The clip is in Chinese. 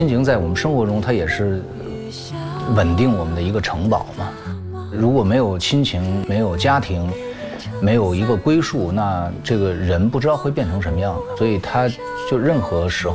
亲情在我们生活中，它也是稳定我们的一个城堡嘛。如果没有亲情，没有家庭，没有一个归宿，那这个人不知道会变成什么样的。所以他就任何时候。